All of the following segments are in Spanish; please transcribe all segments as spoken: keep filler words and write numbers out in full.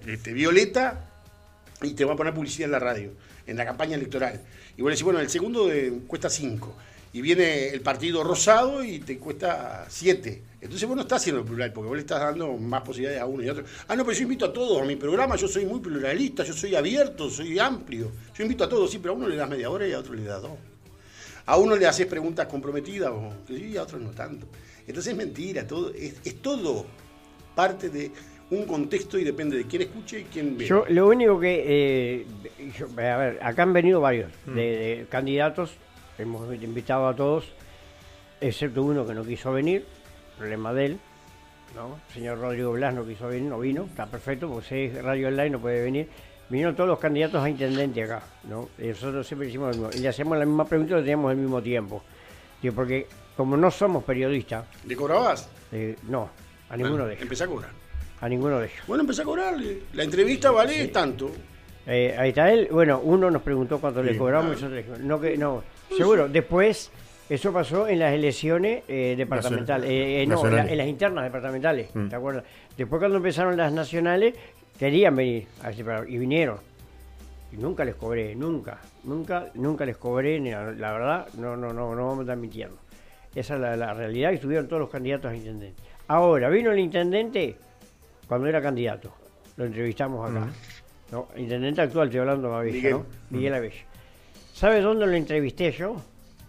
este, Violeta y te va a poner publicidad en la radio, en la campaña electoral. Y vos le decís, bueno, el segundo de, cuesta cinco. Y viene el partido rosado y te cuesta siete. Entonces vos no estás haciendo el plural, porque vos le estás dando más posibilidades a uno y a otro. Ah, no, pero yo invito a todos a mi programa, yo soy muy pluralista, yo soy abierto, soy amplio. Yo invito a todos, sí, pero a uno le das media hora y a otro le das dos. A uno le haces preguntas comprometidas y a otros no tanto. Entonces es mentira, todo, es, es todo parte de un contexto y depende de quién escuche y quién ve. Yo lo único que, eh, yo, a ver, acá han venido varios mm. de, de candidatos, hemos invitado a todos, excepto uno que no quiso venir, problema de él, ¿no? El señor Rodrigo Blas no quiso venir, no vino, está perfecto, porque si es radio online no puede venir. Vinieron todos los candidatos a intendente acá, ¿no? Y nosotros siempre decimos lo mismo, y le hacemos la misma pregunta y lo tenemos al mismo tiempo. Digo, porque como no somos periodistas... ¿Le cobrabas? Eh, no, a ninguno bueno, de ellos. Empecé a cobrar. A ninguno de ellos. Bueno, empecé a cobrarle. La entrevista vale sí. tanto. Eh, ahí está él. Bueno, uno nos preguntó cuánto sí, le cobramos y nosotros le dijimos, no, que, no, seguro. Después, eso pasó en las elecciones eh, departamentales, eh, eh, no, en, la, en las internas departamentales, mm. ¿te acuerdas? Después cuando empezaron las nacionales, querían venir a este programa, y vinieron. Y nunca les cobré, nunca, nunca, nunca les cobré, ni la, la verdad, no, no, no, no vamos a estar mintiendo. Esa es la, la realidad, y estuvieron todos los candidatos a intendente. Ahora, vino el intendente cuando era candidato, lo entrevistamos acá. Mm. No, intendente actual, estoy hablando de Abella, Miguel. ¿no? Miguel Abella. ¿Sabe dónde lo entrevisté yo?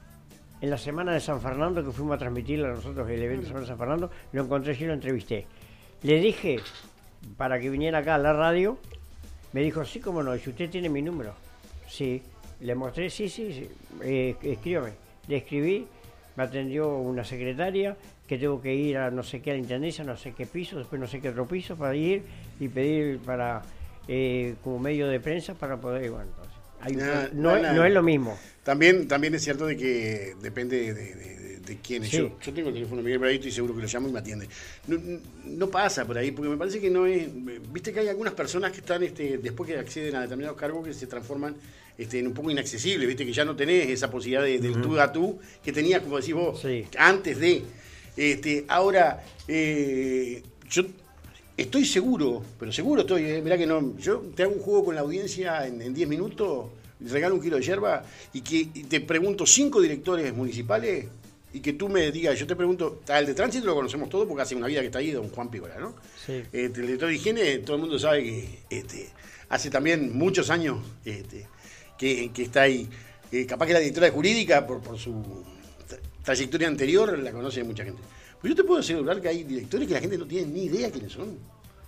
En la semana de San Fernando, que fuimos a transmitirle a nosotros el evento de Semana de San Fernando, lo encontré y lo entrevisté. Le dije, para que viniera acá a la radio, me dijo, sí, cómo no, si usted tiene mi número. Sí, le mostré, sí, sí, sí. Eh, escríbame. Le escribí, me atendió una secretaria, que tengo que ir a no sé qué, a la intendencia, no sé qué piso, después no sé qué otro piso, para ir y pedir para eh, como medio de prensa para poder, bueno, entonces, hay, nah, no, nah, no nah. es lo mismo. También, también es cierto de que depende de, de, de, de quién es. Sí. Yo, yo tengo el teléfono de Miguel por ahí, estoy seguro que lo llamo y me atiende. No, no pasa por ahí, porque me parece que no es... Viste que hay algunas personas que están, este, después que acceden a determinados cargos, que se transforman este, en un poco inaccesibles, viste que ya no tenés esa posibilidad de, del uh-huh. tú a tú que tenías, como decís vos, sí. antes de... Este, ahora, eh, yo estoy seguro, pero seguro estoy, eh, mirá que no, yo te hago un juego con la audiencia en diez minutos, regalo un kilo de yerba y que y te pregunto cinco directores municipales y que tú me digas, yo te pregunto, el de tránsito lo conocemos todo porque hace una vida que está ahí, don Juan Pícola, ¿no? Sí. Este, el director de higiene, todo el mundo sabe que este, hace también muchos años este, que, que está ahí. Eh, capaz que la directora de jurídica, por, por su trayectoria anterior, la conoce mucha gente. Pero yo te puedo asegurar que hay directores que la gente no tiene ni idea quiénes son.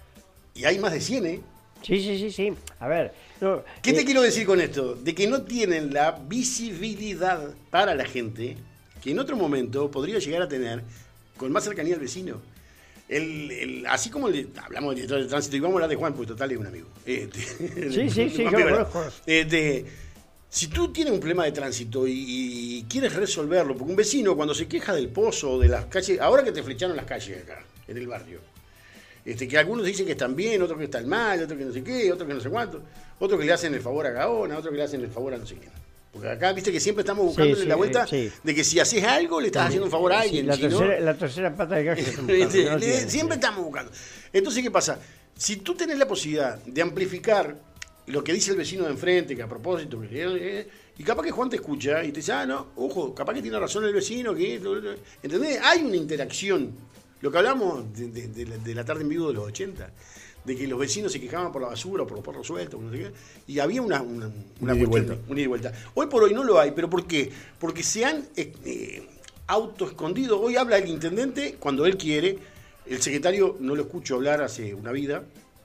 Y hay más de cien, ¿eh? Sí, sí, sí, sí. A ver. No, ¿Qué eh, te quiero decir con esto? De que no tienen la visibilidad para la gente que en otro momento podría llegar a tener con más cercanía al vecino. El, el, así como el, hablamos del director de tránsito y vamos a hablar de Juan, pues total es un amigo. Este, sí, sí, sí, yo lo conozco. Este, si tú tienes un problema de tránsito y, y quieres resolverlo, porque un vecino cuando se queja del pozo, de las calles, ahora que te flecharon las calles acá, en el barrio, este, que algunos dicen que están bien, otros que están mal, otros que no sé qué, otros que no sé cuánto, otros que le hacen el favor a Gaona, otros que le hacen el favor a no sé quién. Porque acá, viste que siempre estamos buscando sí, sí, la vuelta sí. de que si haces algo, le estás haciendo un favor a alguien. Sí, la, si tercera, no, la tercera pata de calle. no siempre estamos buscando. Entonces, ¿qué pasa? Si tú tenés la posibilidad de amplificar lo que dice el vecino de enfrente, que a propósito, que, y capaz que Juan te escucha y te dice, ah, no, ojo, capaz que tiene razón el vecino, que ¿entendés? Hay una interacción. Lo que hablamos de, de, de, la, de la tarde en vivo de los ochenta, de que los vecinos se quejaban por la basura o por los perros sueltos, no sé qué, y había una, una, una un cuestión, un ida y vuelta. Hoy por hoy no lo hay, pero ¿por qué? Porque se han eh, autoescondido. Hoy habla el intendente cuando él quiere, el secretario no lo escucho hablar hace una vida.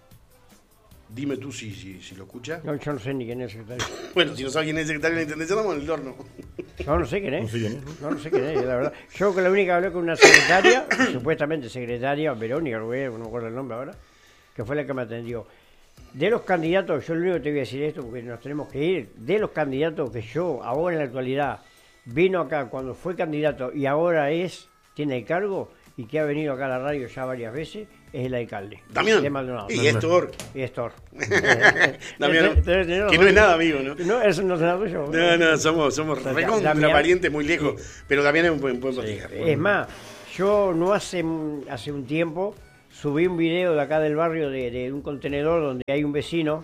Dime tú si, si, si lo escucha. No, yo no sé ni quién es el secretario. Bueno, si no sabes quién es el secretario de la intendencia, estamos en el horno. No, no sé quién es. No sé quién es. No, no sé quién es, la verdad. Yo con la única que hablé con una secretaria, supuestamente secretaria, Verónica, no me acuerdo el nombre ahora, que fue la que me atendió. De los candidatos, yo lo único que te voy a decir esto, porque nos tenemos que ir, de los candidatos que yo, ahora en la actualidad, vino acá cuando fue candidato y ahora es, tiene el cargo, y que ha venido acá a la radio ya varias veces, es el alcalde. Damián. Y Estor. Y Estor. Damián, que no es nada amigo, ¿no? No, eso no es nada tuyo. No, no, somos, somos recontra parientes muy lejos, pero Damián es un buen, buen sí, es más, yo no hace, hace un tiempo, subí un video de acá del barrio de, de un contenedor donde hay un vecino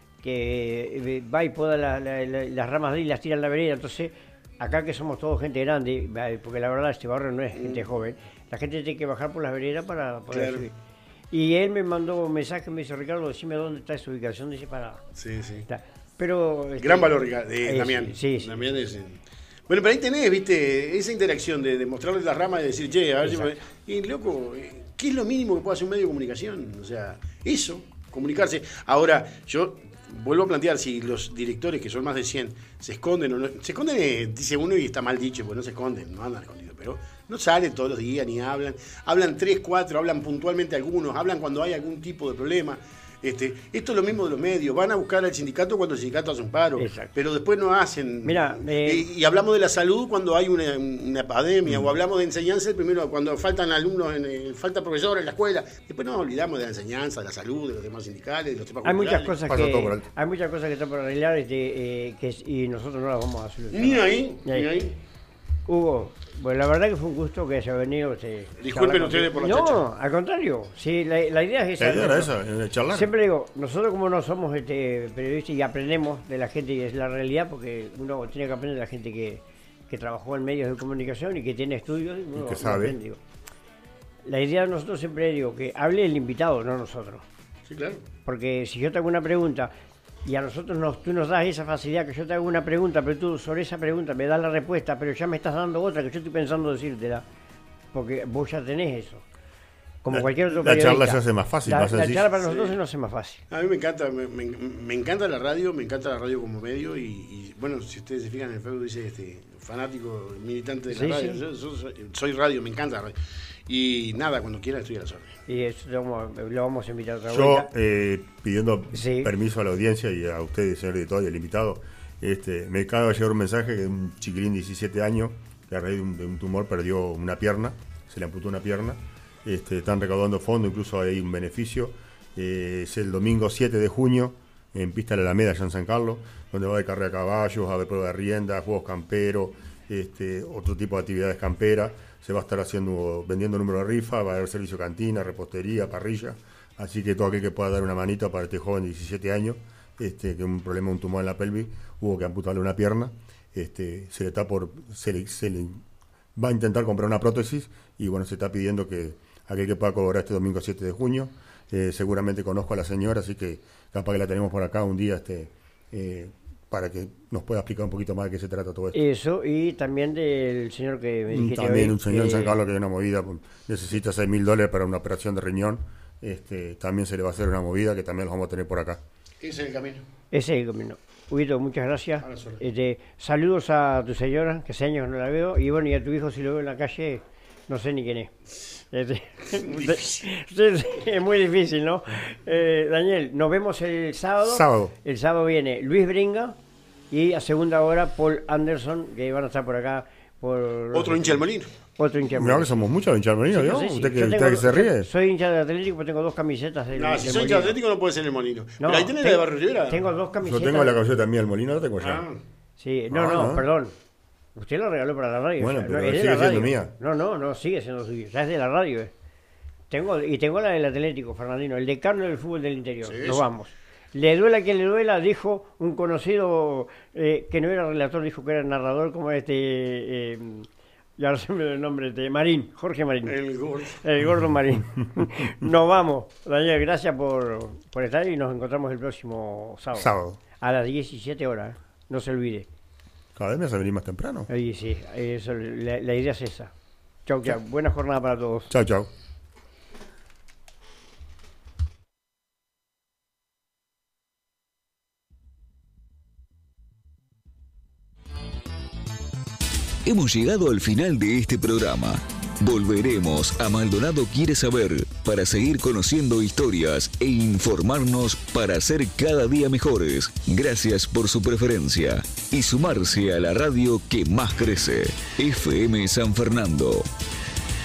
que va y poda la, la, la, las ramas de él y las tira en la vereda. Entonces, acá que somos todos gente grande, porque la verdad este barrio no es gente joven, la gente tiene que bajar por las veredas para poder claro. subir. Y él me mandó un mensaje, me dice, Ricardo, decime dónde está esa ubicación, dice, para... Sí, sí. Está. Pero... Gran este, valor, de eh, Damián. Sí, sí. Damián es... Bueno, pero ahí tenés, viste, esa interacción de, de mostrarle las ramas y decir, che, a ver Exacto. si... Y, loco, ¿qué es lo mínimo que puede hacer un medio de comunicación? O sea, eso, comunicarse. Ahora, yo... Vuelvo a plantear, si los directores, que son más de cien, se esconden o no... Se esconden, eh, dice uno, y está mal dicho, pues no se esconden, no andan escondidos, pero no salen todos los días ni hablan. Hablan tres, cuatro, hablan puntualmente algunos, hablan cuando hay algún tipo de problema. Este, esto es lo mismo de los medios, van a buscar al sindicato cuando el sindicato hace un paro, Exacto. pero después no hacen. Mira, eh, y, y hablamos de la salud cuando hay una, una pandemia, mm. o hablamos de enseñanza primero cuando faltan alumnos, en, en, falta profesores en la escuela. Después nos olvidamos de la enseñanza, de la salud, de los temas sindicales, de los temas hay culturales. muchas cosas que hay muchas cosas que están por arreglar este, eh, que, y nosotros no las vamos a solucionar. Ni ahí, ni ahí. Ni ahí. Hugo, bueno, la verdad que fue un gusto que haya venido. Este, Disculpen ustedes por la No, chacha. al contrario. Sí, la, la idea es esa. La idea era esa, en el charlar. Siempre digo, nosotros como no somos este, periodistas y aprendemos de la gente y es la realidad, porque uno tiene que aprender de la gente que, que trabajó en medios de comunicación y que tiene estudios. Y, uno, y que sabe. Aprende, digo. La idea de nosotros siempre digo que hable el invitado, no nosotros. Sí, claro. Porque si yo te hago una pregunta y a nosotros nos, tú nos das esa facilidad que yo te hago una pregunta, pero tú sobre esa pregunta me das la respuesta, pero ya me estás dando otra que yo estoy pensando decírtela, porque vos ya tenés eso. Como la, cualquier otro la periodista. charla se hace más fácil, la, más la sencilla. charla para nosotros sí. se nos hace más fácil. A mí me encanta, me, me, me encanta la radio, me encanta la radio como medio y, y bueno, si ustedes se fijan en el Facebook dice este fanático, militante de la sí, radio. Sí. Yo, yo soy, soy radio, me encanta la radio. Y nada, cuando quiera estoy a las órdenes. Y eso lo vamos, lo vamos a invitar otra vez. Yo, eh, pidiendo sí. permiso a la audiencia y a ustedes, señor editor y al invitado, este, me acaba de llegar un mensaje de un chiquilín de diecisiete años que a raíz de un, de un tumor perdió una pierna, se le amputó una pierna. Este, están recaudando fondos, incluso hay un beneficio. Eh, es el domingo siete de junio en Pista de la Alameda, allá en San Carlos, donde va a haber carrera de caballos, va a haber prueba de rienda, juegos camperos, este, otro tipo de actividades camperas. Se va a estar haciendo, vendiendo número de rifa, va a haber servicio cantina, repostería, parrilla. Así que todo aquel que pueda dar una manita para este joven de diecisiete años, este, que un problema, un tumor en la pelvis, hubo que amputarle una pierna, este, se le está por, se le, se le va a intentar comprar una prótesis y bueno, se está pidiendo que aquel que pueda colaborar este domingo siete de junio, eh, seguramente conozco a la señora, así que capaz que la tenemos por acá un día, este, eh, para que nos pueda explicar un poquito más de qué se trata todo esto. Eso, y también del señor que me dijiste También hoy, un señor que... en San Carlos que hay una movida, necesita seis mil dólares para una operación de riñón, este, también se le va a hacer una movida que también los vamos a tener por acá. Ese es el camino. Ese es el camino. Huguito, muchas gracias. Este, saludos a tu señora, que hace años que no la veo, y bueno, y a tu hijo si lo veo en la calle, no sé ni quién es. Este, muy es muy difícil, ¿no? Eh, Daniel, nos vemos el sábado. Sábado. El sábado viene Luis Bringa y a segunda hora Paul Anderson, que van a estar por acá. Por, Otro hincha del Molino. Otro hincha del Molino. Mirá que somos muchos hinchas del Molino, sí, ¿no? Sí, sí. ¿Usted, que, tengo, usted que se ríe? Soy hincha del Atlético, pero tengo dos camisetas del No, del si soy hincha del Atlético no puede ser el Molino. No, pero ahí tenés tengo, la de Barrio Rivera. Tengo dos camisetas. Yo tengo la camiseta mía del Molino, no tengo ya. Ah. Sí, no, ah, no, no, perdón. Usted la regaló para la radio. Bueno, o sea, pero no, es sigue de la siendo radio. mía. No, no, no, sigue siendo suyo. Ya es de la radio. Eh. Tengo, y tengo la del Atlético, Fernandino, el decano del fútbol del interior. Sí, Nos sí. vamos. Le duela a quien le duela, dijo un conocido eh, que no era relator, dijo que era narrador, como este. Eh, y ahora se me da el nombre de Marín, Jorge Marín. El gordo. El gordo Marín. Nos vamos. Daniel, gracias por, por estar y nos encontramos el próximo sábado. Sábado. A las diecisiete horas. ¿eh? No se olvide. Cada vez me hace venir más temprano. Ahí sí, eso, la, la idea es esa. Chau, chau. Buena jornada para todos. Chau, chau. Hemos llegado al final de este programa. Volveremos a Maldonado Quiere Saber para seguir conociendo historias e informarnos para ser cada día mejores. Gracias por su preferencia y sumarse a la radio que más crece, F M San Fernando.